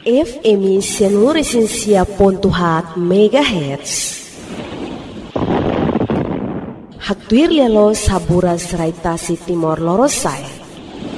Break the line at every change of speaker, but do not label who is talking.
FM Sianuresensia.hat MHz. Haktuir lialo saburas raitasi Timor Lorosai.